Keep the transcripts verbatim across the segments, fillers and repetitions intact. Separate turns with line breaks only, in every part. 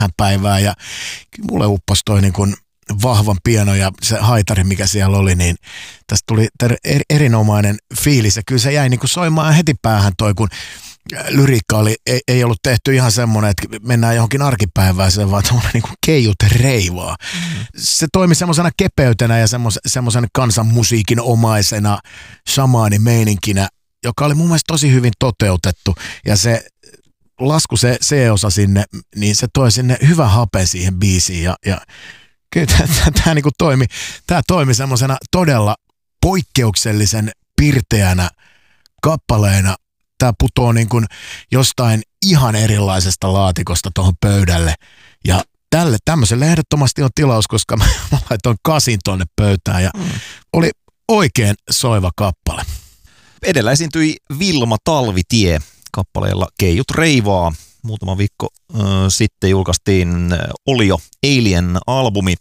päivää ja mulle upposi toi niin kuin vahvan piano ja se haitari, mikä siellä oli, niin tästä tuli ter- erinomainen fiilis ja kyllä se jäi niin kuin soimaan heti päähän toi, kun lyriikka oli, ei, ei ollut tehty ihan semmoinen, että mennään johonkin arkipäivään, se vaan tuollainen niin kuin keijut reivaa. Mm. Se toimi semmoisena kepeytenä ja semmoisen kansanmusiikin omaisena shamaanimeininkinä, joka oli mun mielestä tosi hyvin toteutettu ja se lasku, se C-osa sinne, niin se toi sinne hyvä hape siihen biisiin ja, ja kyllä tämä niinku toimi, tää toimi semmoisena todella poikkeuksellisen pirteänä kappaleena. Tämä putoo niin kuin jostain ihan erilaisesta laatikosta tuohon pöydälle ja tälle tämmöiselle ehdottomasti on tilaus, koska mä laitoin kasin tonne pöytään ja mm. oli oikein soiva kappale.
Edellä esiintyi Vilma Talvitie kappaleella Keijut reivaa. Muutama viikko äh, sitten julkaistiin Olio Alien-albumi.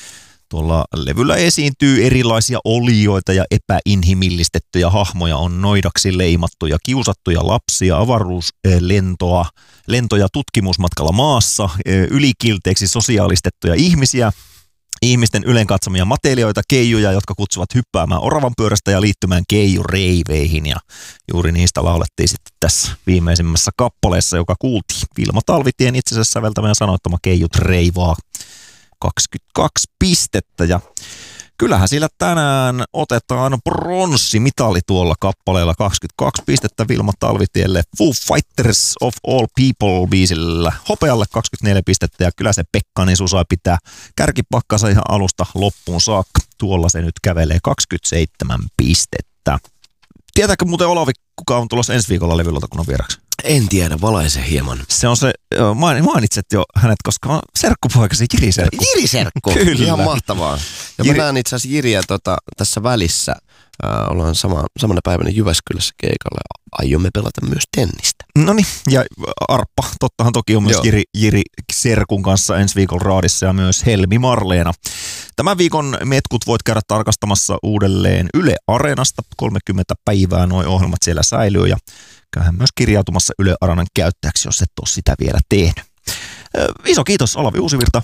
Tuolla levyllä esiintyy erilaisia olioita ja epäinhimillistettyjä hahmoja, on noidaksi leimattuja, kiusattuja lapsia, avaruuslentoa, lentoja tutkimusmatkalla maassa, ylikilteeksi sosiaalistettuja ihmisiä, ihmisten ylenkatsomia matelioita, keijuja, jotka kutsuvat hyppäämään oravan pyörästä ja liittymään keijureiveihin. Ja juuri niistä laulettiin sitten tässä viimeisimmässä kappaleessa, joka kuultiin Vilma Talvitien itse asiassa säveltämä ja sanoittama Keijut reivaa. kaksikymmentäkaksi pistettä ja kyllähän sillä tänään otetaan pronssimitali tuolla kappaleella. Kaksikymmentäkaksi pistettä Vilma Talvitielle Foo Fighters of All People -biisillä. Hopealle kaksikymmentäneljä pistettä ja kyllä se Pekka Nisu sai pitää kärkipakkansa ihan alusta loppuun saakka. Tuolla se nyt kävelee kaksikymmentäseitsemän pistettä. Tietääkö muuten Olavi, kuka on tulossa ensi viikolla levylautakunnan vieraksi?
En tiedä, valaise hieman.
Se on se, mainitset jo hänet, koska on serkkupoikasi Jiri Serkku.
Jiri Serkku,
Kyllä.
Ihan mahtavaa. Ja Jiri... mä näen itse asiassa Jiriä tota, tässä välissä. Äh, ollaan sama, samana päivänä Jyväskylässä keikalla ja aiomme pelata myös tennistä.
Noniin, ja Arppa, tottahan toki on myös Jiri, Jiri Serkun kanssa ensi viikon raadissa ja myös Helmi Marleena. Tämän viikon metkut voit käydä tarkastamassa uudelleen Yle Areenasta. kolmekymmentä päivää nuo ohjelmat siellä säilyy ja käyhän myös kirjautumassa Yle Areenan käyttäjäksi, jos et ole sitä vielä tehnyt. Iso kiitos Olavi Uusivirta.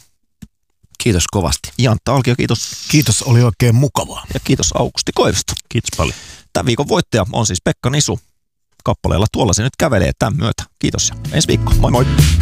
Kiitos kovasti.
Jantta Alkio, kiitos.
Kiitos, oli oikein mukavaa.
Ja kiitos Aukusti Koivisto.
Kiitos paljon.
Tämän viikon voittaja on siis Pekka Nisu. Kappaleella Tuolla se nyt kävelee tämän myötä. Kiitos ja ensi viikko. Moi moi.